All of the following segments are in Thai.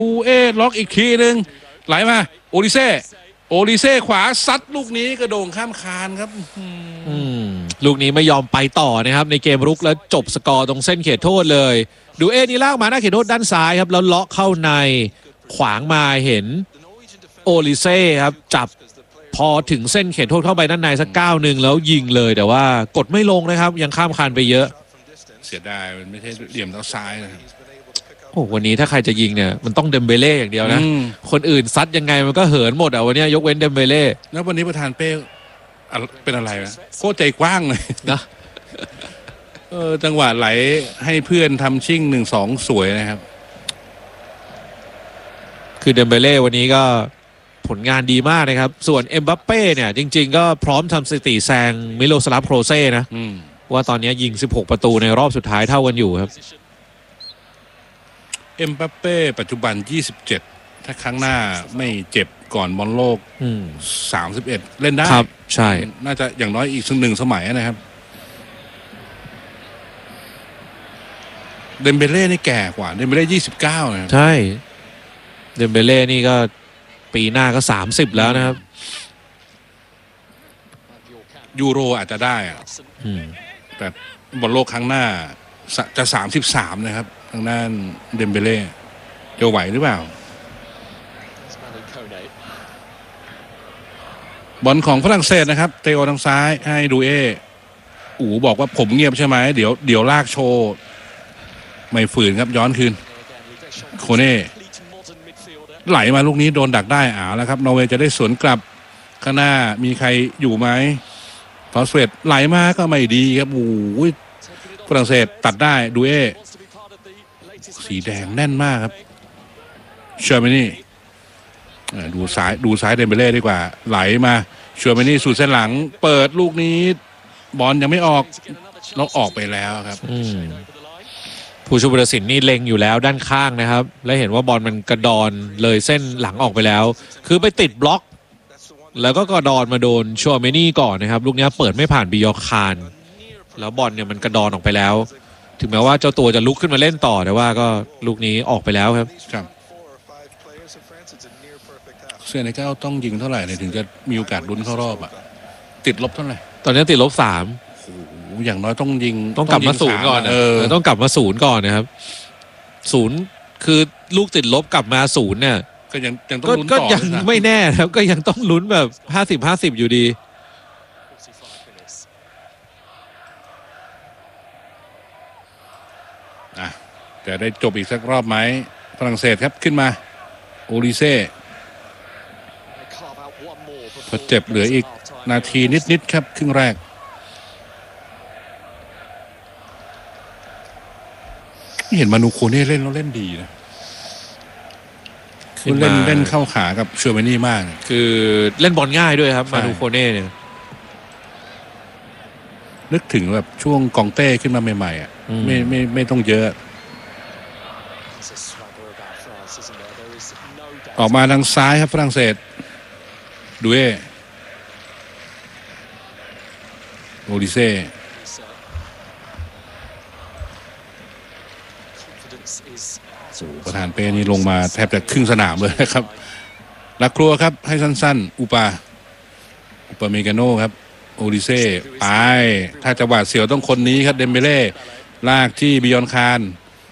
ล็อกอีกทีหนึ่งไหลมาโอลิเซ่ขวาซัดลูกนี้กระโด่งข้ามคานครับลูกนี้ไม่ยอมไปต่อนะครับในเกมรุกแล้วจบสกอร์ตรงเส้นเขตโทษเลยดูนี่ลากมาหน้าเขตโทษด้านซ้ายครับแล้วเลาะเข้าในขวางมาเห็นโอลิเซ่ครับจับพอถึงเส้นเขตโทษเข้าไปด้านในสักก้าวหนึ่งแล้วยิงเลยแต่ว่ากดไม่ลงนะครับยังข้ามคานไปเยอะเสียดายมันไม่ใช่เหลี่ยมเท้าซ้ายนะครับโอ้วันนี้ถ้าใครจะยิงเนี่ยมันต้องเดมเบเล่อย่างเดียวนะคนอื่นซัดยังไงมันก็เหินหมดอ่ะวันนี้ยกเว้นเดมเบเล่แล้ววันนี้ประธานเป้เป็นอะไรนะโคตรใจกว้างเลยนะจังหวะไหลให้เพื่อนทำชิ่ง1-2สวยนะครับคือเดมเบเล่วันนี้ก็ผลงานดีมากนะครับส่วนเอ็มบัปเป้เนี่ยจริงๆก็พร้อมทำสถิติแซงมิโลสลาฟโครเซ่นะว่าตอนนี้ยิง16ประตูในรอบสุดท้ายเท่ากันอยู่ครับเอ็มบัปเป้ปัจจุบัน27ถ้าครั้งหน้าไม่เจ็บก่อนบอลโลก31เล่นได้ครับใช่น่าจะอย่างน้อยอีก1 สมัยนะครับเดมเบเล่นี่แก่กว่าเดมเบเล่29นะครับใช่เดมเบเล่นี่ก็ปีหน้าก็30แล้วนะครับยูโรอาจจะได้แต่บอลโลกครั้งหน้าจะ33นะครับทางด้านเดมเบเล่จะไหวหรือเปล่าบอลของฝรั่งเศสนะครับเตโอทางซ้ายให้ดูบอกว่าผมเงียบใช่ไหมเดี๋ยวลากโชว์ไม่ฝืนครับย้อนคืนโคเน่ไหลมาลูกนี้โดนดักได้แล้วครับนอร์เวย์จะได้สวนกลับข้างหน้ามีใครอยู่ไหมฟอสเฟตไหลมาก็ไม่ดีครับฝรั่งเศสตัดได้ดูสีแดงแน่นมากครับเชอร์เมนี่ดูซ้ายเดมเบเล่ดีกว่าไหลมาเชอร์เมนี่สู่เส้นหลังเปิดลูกนี้บอลยังไม่ออกแล้วออกไปแล้วครับผู้ช่วยผู้ตัดสินนี่เล็งอยู่แล้วด้านข้างนะครับและเห็นว่าบอลมันกระดอนเลยเส้นหลังออกไปแล้วคือไปติดบล็อกแล้วก็กระดอนมาโดนชัวเมนี่ก่อนนะครับลูกนี้เปิดไม่ผ่านบิยอคานแล้วบอลเนี่ยมันกระดอนออกไปแล้วถึงแม้ว่าเจ้าตัวจะลุกขึ้นมาเล่นต่อแต่ว่าก็ลูกนี้ออกไปแล้วครับเซเนกัลต้องยิงเท่าไหร่ถึงจะมีโอกาสลุ้นเข้ารอบติดลบเท่าไหร่ตอนนี้ติดลบ3 อย่างน้อยต้องยิงต้องกลับมา0ก่อนต้องกลับมา0ก่อนนะครับ0คือลูกติดลบกลับมา0เนี่ยก็ยังต้องลุ้นต่อก็ยังไม่แน่ครับก็ยังต้องลุ้นแบบ50-50อยู่ดีจะได้จบอีกสักรอบไหมฝรั่งเศสครับขึ้นมาโอลิเซ่พอเจ็บเหลืออีกนาทีนิดครับครึ่งแรกเห็นมานูโคเน่เล่นแล้วเล่นดีนะเล่นเข้าขากับเชอร์เมนี่มากคือเล่นบอลง่ายด้วยครับมานูโคเน่เนี่ยนึกถึงแบบช่วงกองเต้ขึ้นมาใหม่ๆไม่ต้องเยอะออกมาทางซ้ายครับฝรั่งเศสดูโอลิเซ่ประธานเป้นี่ลงมาแทบจะครึ่งสนามเลยนะครับลักครัวครับให้สั้นๆอุปาเมกาโนครับโอลิเซ่ไปถ้าจะหวาดเสียวต้องคนนี้ครับเดมเบเล่ลากที่บิยอนคาน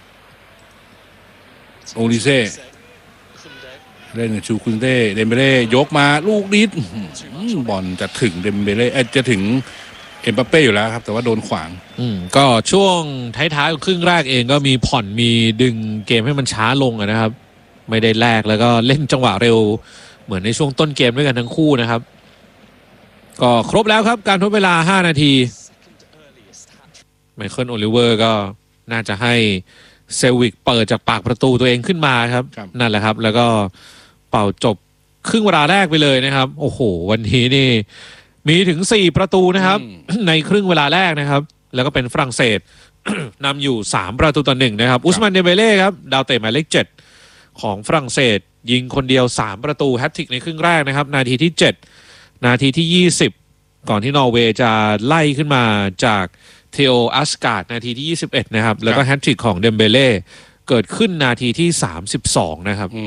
โอลิเซ่เล่นชูคุนเต้เดมเบเล่ยกมาลูกนิดบอลจะถึงเดมเบเล่จะถึงเอ็มบัปเป้อยู่แล้วครับแต่ว่าโดนขวางก็ช่วงท้ายๆครึ่งแรกเองก็มีผ่อนมีดึงเกมให้มันช้าลงนะครับไม่ได้แลกแล้วก็เล่นจังหวะเร็วเหมือนในช่วงต้นเกมด้วยกันทั้งคู่นะครับก็ครบแล้วครับการทดเวลา5นาทีไมเคิลโอลิเวอร์ก็น่าจะให้เซลวิกเปิดจากปากประตูตัวเองขึ้นมาครับนั่นแหละครับแล้วก็เป่าจบครึ่งเวลาแรกไปเลยนะครับโอ้โหวันนี้นี่มีถึง4ประตูนะครับในครึ่งเวลาแรกนะครับแล้วก็เป็นฝรั่งเศส นำอยู่3-1นะครับอุสมานเดเบเล่ครับดาวเตะหมายเลข7ของฝรั่งเศสยิงคนเดียว3ประตูแฮตทริกในครึ่งแรกนะครับนาทีที่7นาทีที่20ก่อนที่นอร์เวย์จะไล่ขึ้นมาจากเทโออัสการ์ดนาทีที่21นะครับแล้วก็แฮตทริกของเดมเบเล่เกิดขึ้นนาทีที่32นะครับ